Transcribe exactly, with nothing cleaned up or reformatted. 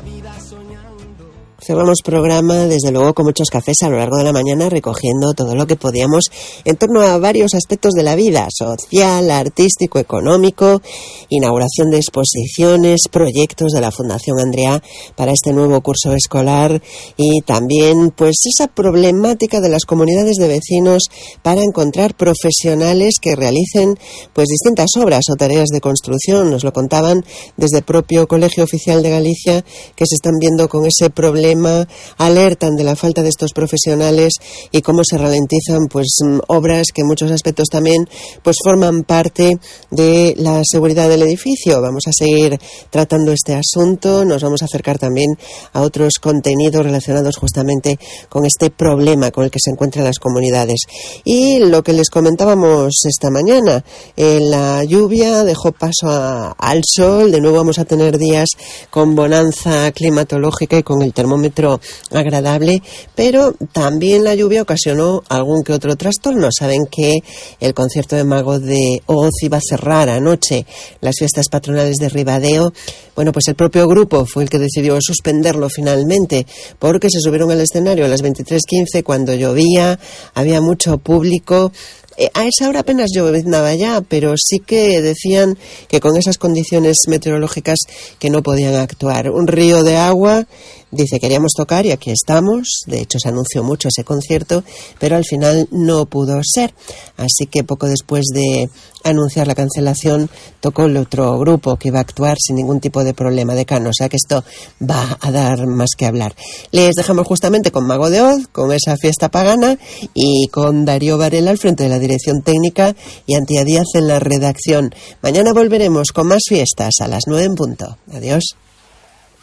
Cerramos programa, desde luego, con muchos cafés a lo largo de la mañana, recogiendo todo lo que podíamos en torno a varios aspectos de la vida, social, artístico, económico, inauguración de exposiciones, proyectos de la Fundación Andrea para este nuevo curso escolar y también pues esa problemática de las comunidades de vecinos para encontrar profesionales que realicen pues distintas obras o tareas de construcción. Nos lo contaban desde el propio Colegio Oficial de Galicia, que se están viendo con ese problema, alertan de la falta de estos profesionales y cómo se ralentizan pues obras que en muchos aspectos también pues forman parte de la seguridad del edificio. Vamos a seguir tratando este asunto, nos vamos a acercar también a otros contenidos relacionados justamente con este problema con el que se encuentran las comunidades. Y lo que les comentábamos esta mañana, eh, la lluvia dejó paso a, al sol, de nuevo vamos a tener días con bonanza climatológica y con el termómetro agradable, pero también la lluvia ocasionó algún que otro trastorno. Saben que el concierto de Mago de Oz iba a cerrar anoche las fiestas patronales de Ribadeo. Bueno, pues el propio grupo fue el que decidió suspenderlo finalmente, porque se subieron al escenario a las veintitrés quince cuando llovía, había mucho público. Eh, a esa hora apenas lloviznaba ya, pero sí que decían que con esas condiciones meteorológicas que no podían actuar. Un río de agua, dice, queríamos tocar y aquí estamos. De hecho, se anunció mucho ese concierto, pero al final no pudo ser. Así que poco después de anunciar la cancelación, tocó el otro grupo que iba a actuar sin ningún tipo de problema de cano. O sea que esto va a dar más que hablar. Les dejamos justamente con Mago de Oz, con esa fiesta pagana, y con Darío Varela al frente de la dirección técnica y Antía Díaz en la redacción. Mañana volveremos con más fiestas a las nueve en punto. Adiós.